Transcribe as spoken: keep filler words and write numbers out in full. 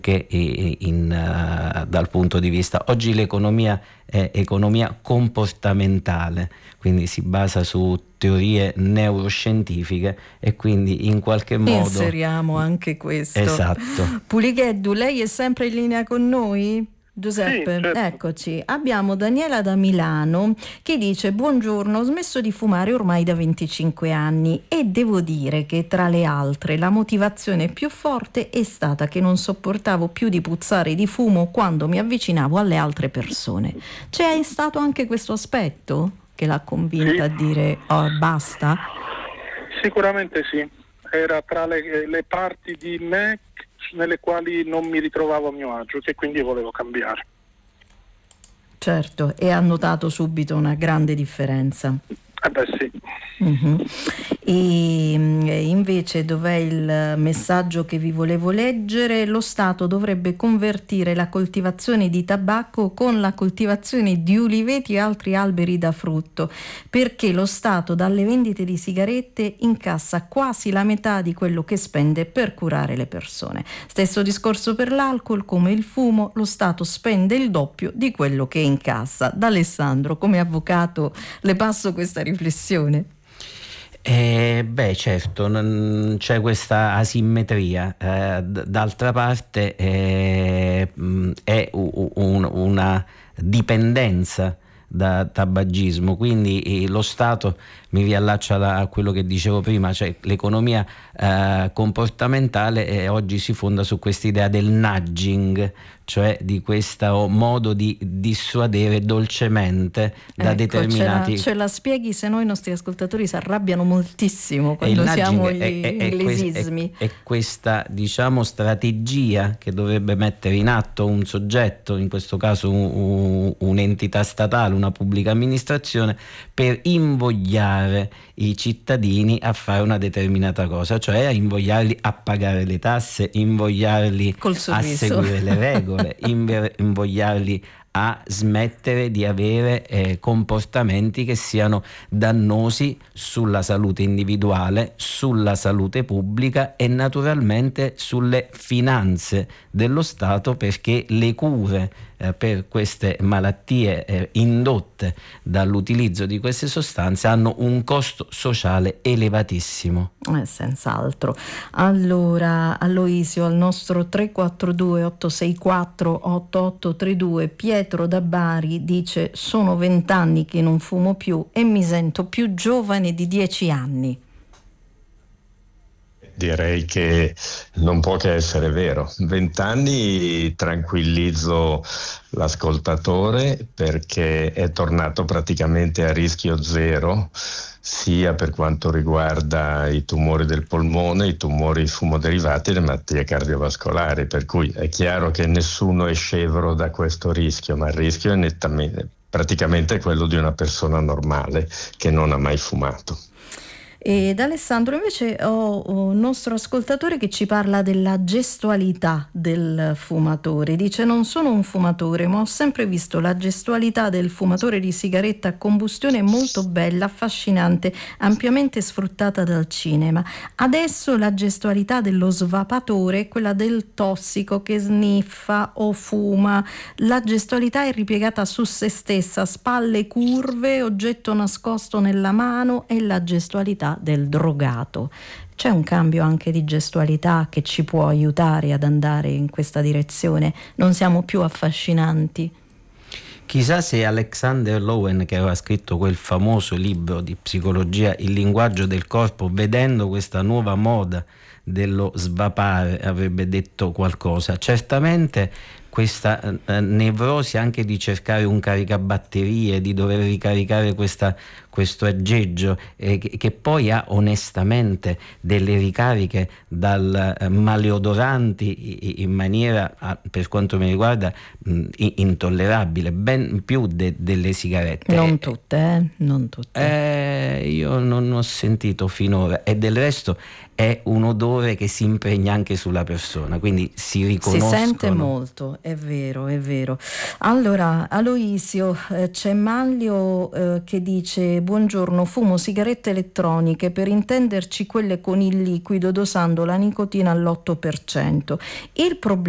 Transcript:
che in, uh, dal punto di vista oggi l'economia è economia comportamentale, quindi si basa su teorie neuroscientifiche e quindi in qualche modo inseriamo anche questo. Esatto. Puligheddu, lei è sempre in linea con noi? Giuseppe, sì, certo. Eccoci. Abbiamo Daniela da Milano che dice: buongiorno, ho smesso di fumare ormai da venticinque anni e devo dire che tra le altre la motivazione più forte è stata che non sopportavo più di puzzare di fumo quando mi avvicinavo alle altre persone. C'è stato anche questo aspetto che l'ha convinta sì. a dire oh, basta? Sicuramente sì, era tra le, le parti di me nelle quali non mi ritrovavo a mio agio, che quindi volevo cambiare. Certo, e ha notato subito una grande differenza. Eh beh sì. Uh-huh. E invece dov'è il messaggio che vi volevo leggere? Lo Stato dovrebbe convertire la coltivazione di tabacco con la coltivazione di uliveti e altri alberi da frutto, perché lo Stato dalle vendite di sigarette incassa quasi la metà di quello che spende per curare le persone. Stesso discorso per l'alcol, come il fumo, lo Stato spende il doppio di quello che incassa. Da Alessandro, come avvocato, le passo questa riflessione. Eh, beh certo, non c'è questa asimmetria, eh, d- d'altra parte eh, mh, è u- un- una dipendenza da tabagismo, quindi eh, lo Stato, mi riallaccia la, a quello che dicevo prima, cioè l'economia eh, comportamentale eh, oggi si fonda su quest'idea del nudging, cioè di questo modo di dissuadere dolcemente da ecco, determinati... Ce la, ce la spieghi, se no i nostri ascoltatori si arrabbiano moltissimo quando siamo gli è, è, inglesismi. È, è, è questa, diciamo, strategia che dovrebbe mettere in atto un soggetto, in questo caso un, un, un'entità statale, una pubblica amministrazione, per invogliare i cittadini a fare una determinata cosa, cioè a invogliarli a pagare le tasse, invogliarli a seguire le regole, invogliarli a smettere di avere eh, comportamenti che siano dannosi sulla salute individuale, sulla salute pubblica e naturalmente sulle finanze dello Stato, perché le cure eh, per queste malattie eh, indotte dall'utilizzo di queste sostanze hanno un costo sociale elevatissimo. Eh, senz'altro. Allora, Aloisio, al nostro tre quattro due otto sei quattro otto otto tre due, Pietro da Bari dice: sono vent'anni che non fumo più e mi sento più giovane di dieci anni. Direi che non può che essere vero. Vent'anni tranquillizzo l'ascoltatore perché è tornato praticamente a rischio zero, sia per quanto riguarda i tumori del polmone, i tumori fumoderivati e le malattie cardiovascolari, per cui è chiaro che nessuno è scevro da questo rischio, ma il rischio è nettamente, praticamente quello di una persona normale che non ha mai fumato. Ed Alessandro, invece ho un nostro ascoltatore che ci parla della gestualità del fumatore. Dice: non sono un fumatore, ma ho sempre visto la gestualità del fumatore di sigaretta a combustione molto bella, affascinante, ampiamente sfruttata dal cinema. Adesso la gestualità dello svapatore è quella del tossico che sniffa o fuma. La gestualità è ripiegata su se stessa, spalle curve, oggetto nascosto nella mano, e la gestualità del drogato. C'è un cambio anche di gestualità che ci può aiutare ad andare in questa direzione? Non siamo più affascinanti? Chissà se Alexander Lowen, che aveva scritto quel famoso libro di psicologia, Il linguaggio del corpo, vedendo questa nuova moda dello svapare, avrebbe detto qualcosa. Certamente questa eh, nevrosi anche di cercare un caricabatterie, di dover ricaricare questa, questo aggeggio eh, che, che poi ha onestamente delle ricariche dal eh, maleodoranti in maniera, ah, per quanto mi riguarda, mh, intollerabile, ben più de, delle sigarette. Non tutte, eh? Non tutte. Eh, io non ho sentito finora, e del resto è un odore che si impregna anche sulla persona, quindi si riconoscono. Si sente molto, è vero, è vero. Allora, Aloisio, eh, c'è Manlio eh, che dice: buongiorno, fumo sigarette elettroniche, per intenderci quelle con il liquido, dosando la nicotina all'otto per cento. Il problema